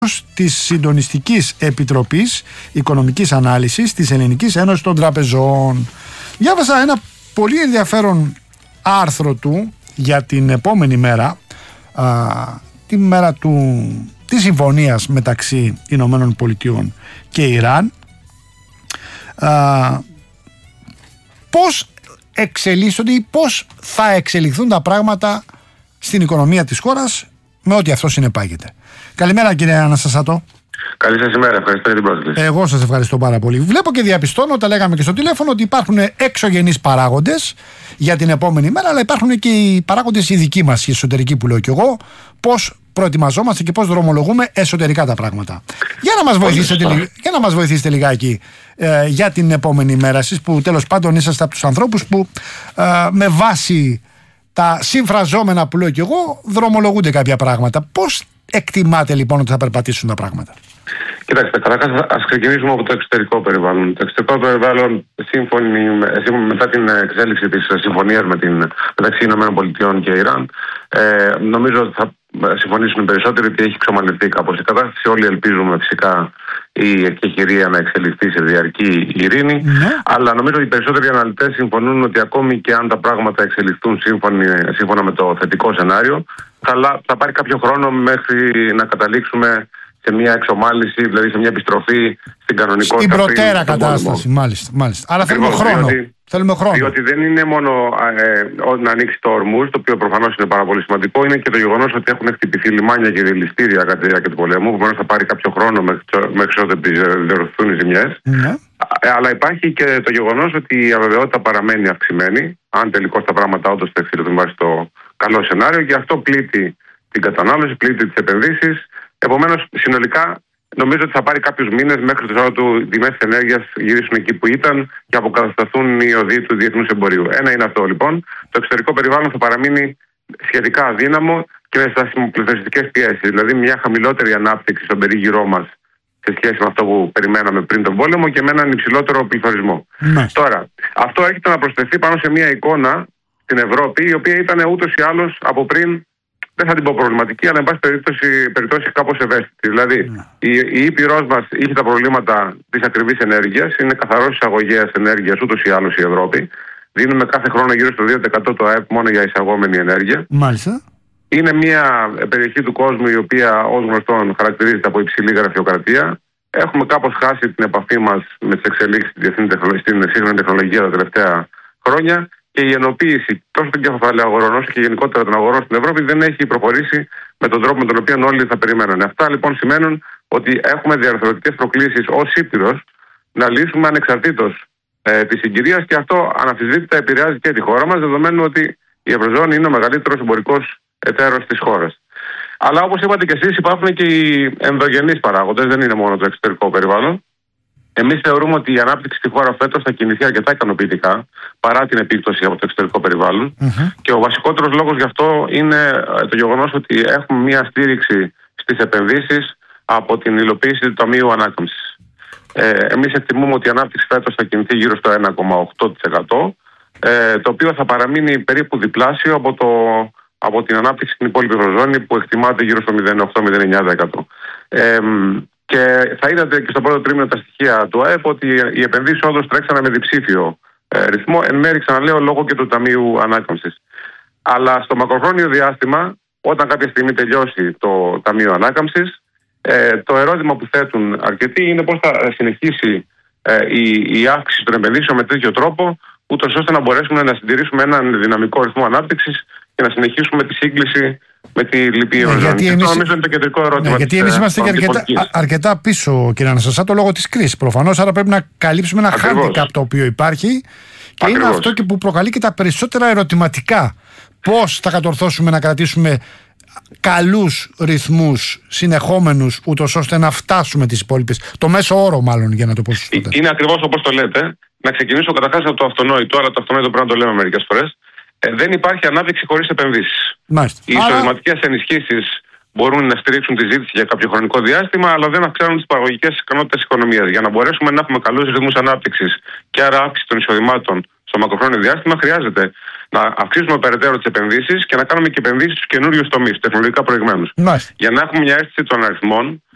της Συντονιστικής Επιτροπής Οικονομικής Ανάλυσης της Ελληνικής Ένωσης των Τραπεζών. Διάβασα ένα πολύ ενδιαφέρον άρθρο του για την επόμενη μέρα, τη μέρα της συμφωνίας μεταξύ Ηνωμένων Πολιτειών και Ιράν. Πώς εξελίσσονται ή πώς θα εξελιχθούν τα πράγματα στην οικονομία της χώρας με ό,τι αυτό συνεπάγεται. Καλημέρα, κύριε Αναστασάτο. Καλή σας ημέρα, ευχαριστώ για την πρόσκληση. Εγώ σας ευχαριστώ πάρα πολύ. Βλέπω και διαπιστώνω, τα λέγαμε και στο τηλέφωνο, ότι υπάρχουν εξωγενείς παράγοντες για την επόμενη μέρα, αλλά υπάρχουν και οι παράγοντες οι δικοί μας, οι εσωτερικοί που λέω κι εγώ, πώς προετοιμαζόμαστε και πώς δρομολογούμε εσωτερικά τα πράγματα. Για να μας βοηθήσετε λιγάκι για την επόμενη μέρα, εσείς που τέλος πάντων είσαστε από τους ανθρώπους που με βάση τα συμφραζόμενα που λέω κι εγώ δρομολογούνται κάποια πράγματα. Πώς εκτιμάτε λοιπόν ότι θα περπατήσουν τα πράγματα? Κοιτάξτε, καταρχάς ας ξεκινήσουμε από το εξωτερικό περιβάλλον. Το εξωτερικό περιβάλλον, μετά την εξέλιξη της συμφωνίας μεταξύ ΗΠΑ και Ιράν, νομίζω ότι θα συμφωνήσουν οι περισσότεροι ότι έχει εξομαλυνθεί κάπως η κατάσταση. Όλοι ελπίζουμε φυσικά η εκεχηρία να εξελιχθεί σε διαρκή ειρήνη. Αλλά νομίζω ότι οι περισσότεροι αναλυτές συμφωνούν ότι ακόμη και αν τα πράγματα εξελιχθούν σύμφωνα με το θετικό σενάριο, θα πάρει κάποιο χρόνο μέχρι να καταλήξουμε σε μια εξομάλυση, δηλαδή σε μια επιστροφή στην κανονικότητα. Στην προτέρα κατάσταση, μάλιστα. Αλλά θέλουμε χρόνο. Διότι δεν είναι μόνο να ανοίξει το Ορμούζ, το οποίο προφανώς είναι πάρα πολύ σημαντικό, είναι και το γεγονός ότι έχουν χτυπηθεί λιμάνια και διελιστήρια κατά τη διάρκεια του πολέμου, που θα πάρει κάποιο χρόνο μέχρι ότου διορθωθούν οι ζημιές. Αλλά υπάρχει και το γεγονός ότι η αβεβαιότητα παραμένει αυξημένη, αν τελικώς τα πράγματα όντως θα εξελιχθούν βάσει το καλό σενάριο, και αυτό πλήττει την κατανάλωση, πλήττει τις επενδύσεις. Επομένως, συνολικά, νομίζω ότι θα πάρει κάποιους μήνες μέχρι το Σάββατο οι τιμές της ενέργειας γυρίσουν εκεί που ήταν και αποκατασταθούν οι οδοί του διεθνούς εμπορίου. Ένα είναι αυτό λοιπόν. Το εξωτερικό περιβάλλον θα παραμείνει σχετικά αδύναμο και με στασιμοπληθωριστικές πιέσεις. Δηλαδή, μια χαμηλότερη ανάπτυξη στον περίγυρό μας σε σχέση με αυτό που περιμέναμε πριν τον πόλεμο και με έναν υψηλότερο πληθωρισμό. Τώρα, αυτό έρχεται να προσθεθεί πάνω σε μια εικόνα στην Ευρώπη, η οποία ήταν ούτως ή άλλως από πριν. Δεν θα την πω προβληματική, αλλά εν πάση περιπτώσει κάπως ευαίσθητη. Δηλαδή, η Ήπειρός μας είχε τα προβλήματα της ακριβής ενέργειας, είναι καθαρός εισαγωγέας ενέργειας ούτως ή άλλως η Ευρώπη. Δίνουμε κάθε χρόνο γύρω στο 2% του ΑΕΠ μόνο για εισαγόμενη ενέργεια. Μάλιστα. Είναι μια περιοχή του κόσμου η οποία, ως γνωστόν, χαρακτηρίζεται από υψηλή γραφειοκρατία. Έχουμε κάπως χάσει την επαφή μας με τις εξελίξεις στην σύγχρονη τεχνολογία τα τελευταία χρόνια. Και η ενοποίηση τόσο των κεφαλαίων αγορών όσο και γενικότερα των αγορών στην Ευρώπη δεν έχει προχωρήσει με τον τρόπο με τον οποίο όλοι θα περιμένουν. Αυτά λοιπόν σημαίνουν ότι έχουμε διαρθρωτικές προκλήσεις ως Ήπειρος να λύσουμε ανεξαρτήτως της συγκυρίας, και αυτό αναμφισβήτητα επηρεάζει και τη χώρα μας, δεδομένου ότι η Ευρωζώνη είναι ο μεγαλύτερος εμπορικός εταίρος της χώρας. Αλλά όπως είπατε και εσείς, υπάρχουν και οι ενδογενείς παράγοντες, δεν είναι μόνο το εξωτερικό περιβάλλον. Εμείς θεωρούμε ότι η ανάπτυξη στη χώρα φέτος θα κινηθεί αρκετά ικανοποιητικά παρά την επίπτωση από το εξωτερικό περιβάλλον. Και ο βασικότερος λόγος γι' αυτό είναι το γεγονός ότι έχουμε μια στήριξη στις επενδύσεις από την υλοποίηση του Ταμείου Ανάκαμψης. Εμείς εκτιμούμε ότι η ανάπτυξη φέτος θα κινηθεί γύρω στο 1,8%, το οποίο θα παραμείνει περίπου διπλάσιο από την ανάπτυξη στην υπόλοιπη Ευρωζώνη, που εκτιμάται γύρω στο 0,8-0,9%. Και θα είδατε και στο πρώτο τρίμηνο τα στοιχεία του ΑΕΠ ότι οι επενδύσεις όντως τρέξανε με διψήφιο ρυθμό, εν μέρει, ξαναλέω, λόγω και του Ταμείου Ανάκαμψης. Αλλά στο μακροχρόνιο διάστημα, όταν κάποια στιγμή τελειώσει το Ταμείο Ανάκαμψης, το ερώτημα που θέτουν αρκετοί είναι πώς θα συνεχίσει η αύξηση των επενδύσεων με τέτοιο τρόπο, ούτως ώστε να μπορέσουμε να συντηρήσουμε έναν δυναμικό ρυθμό ανάπτυξης και να συνεχίσουμε τη σύγκληση με τη λυπή Ευρωζώνη. Αυτό νομίζω είναι το κεντρικό ερώτημα. Γιατί εμείς είμαστε αρκετά πίσω, κύριε Αναστασάτο, λόγω της κρίσης. Προφανώς, άρα πρέπει να καλύψουμε ένα handicap το οποίο υπάρχει, και είναι αυτό και που προκαλεί και τα περισσότερα ερωτηματικά. Πώς θα κατορθώσουμε να κρατήσουμε καλούς ρυθμούς συνεχόμενους, ούτως ώστε να φτάσουμε τις υπόλοιπες, το μέσο όρο μάλλον, για να το πω σωστά. Είναι ακριβώς όπως το λέτε. Να ξεκινήσω καταρχάς από το αυτονόητο, αλλά το αυτονόητο πρέπει να το λέμε μερικές φορές. Δεν υπάρχει ανάπτυξη χωρίς επενδύσεις. Οι εισοδηματικές ενισχύσεις μπορούν να στηρίξουν τη ζήτηση για κάποιο χρονικό διάστημα, αλλά δεν αυξάνουν τις παραγωγικές ικανότητες της οικονομίας. Για να μπορέσουμε να έχουμε καλούς ρυθμούς ανάπτυξης και άρα αύξηση των εισοδημάτων στο μακροχρόνιο διάστημα, χρειάζεται να αυξήσουμε περαιτέρω τις επενδύσεις και να κάνουμε και επενδύσεις στους καινούριους τομείς, τεχνολογικά προηγμένους. Για να έχουμε μια αίσθηση των αριθμών,